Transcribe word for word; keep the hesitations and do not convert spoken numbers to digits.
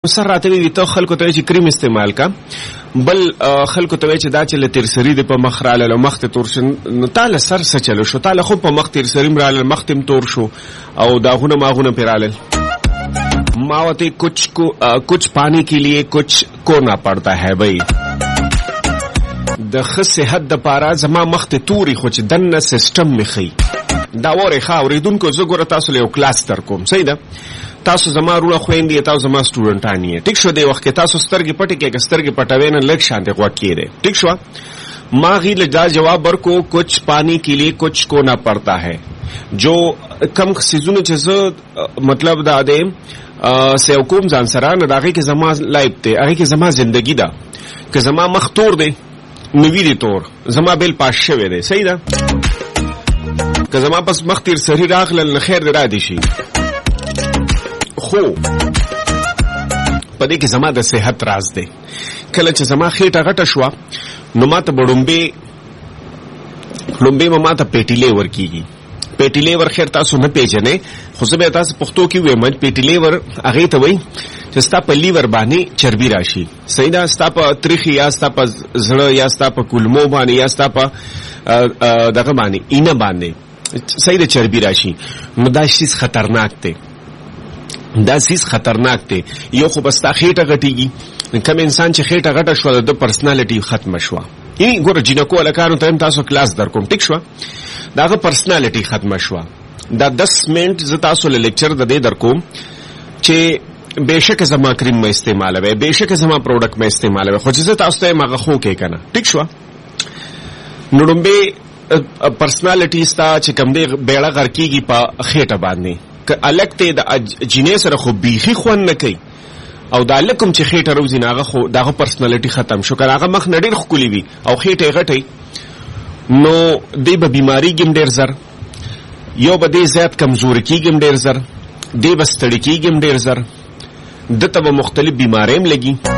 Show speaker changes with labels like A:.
A: سر راته وی ته خلکو ته چې کریم استعمال کا بل خلکو ته چې دا چې تیر سری د په مخ رااله مخ ته تور شن نو تعالی سر څه چلو شو تعالی خو په مخ تیر سری رااله مخ تم تور شو او داغونه ماغونه پیراله मावते कुछ को आ, कुछ पाने के लिए कुछ कोना पड़ता है भाई د صحت د پاره زما مخ ته توري خو چې دنه سیستم مخي دا وره خاوریدونکو زه ګوره تاسو له کلاس تر کوم صحیح ده تاسو زما رونه خويندې تاسو زما سټوډنټان یې ټیک شو دی وخت کې تاسو سترګې پټې کې سترګې پټوي نه لک شانته غوا کېره ټیک شو ما غي له جواب ورکو कुछ पानी के लिए कुछ कोना पड़ता है जो कम سيزونه چې زه مطلب دا ده سه حکومت ځان سره نه داغه کې زما لایب ته هغه کې زما ژوندۍ ده که زما مخ تور دی نوی دی تور زما بیل پاس شوی دی صحیح ده که زما پس مخ تیر سری راغله خیر دی را دي شي خو پدې کې زما د صحت راز دی کله چې زما خېټه غټه شو نو ماته بډومبه لومبه ما ته پیټیلې ورکیږي پیټیلې ور خیر تاسو نه پیژنې خو زه به تاسو پښتو کې وې مې پیټیلې ور هغه ته وای چې ستا په لیور باندې چربي راشي صحیح ده ستا په تریخي یا ستا په زړه یا ستا په کولمو باندې یا ستا په دغه باندې اینه باندې صحیح ده چربي راشي نو دا شیز خطرناک دی دا شیز خطرناک دی یو خو بس تا خېټه غټيږي کوم انسان چې خېټه غټه شو د پرسنالټي ختم شو یعنی ګوره جنکو الکانو ته تاسو کلاس در کوم ټیک شو داغه پرسنالټي ختم شو دا دس منټ ز تاسو له لیکچر د دې در کوم چې बेशक زما کریم ما استعمالوي बेशक زما پروډکټ ما استعمالوي خو چې تاسو ته مغه خو کې کنه ټیک شو نړمبه پرسنالټي ستا چې کوم دی بیړه غر کیږي په خېټه باندې ک الکته د جینې سره خو بيخي خون نه کوي او دا لکم چې خېټه روزي ناغه خو داغه پرسنالټي ختم شو کړه مخ نډیر خولي وي او خېټه غټي نو دی به بیماری ګم ډیر زر یو به دی زیات کمزوري کیږم ډیر زر دی به ستړي کیږم ډیر زر دته به مختلف بیماریم لګي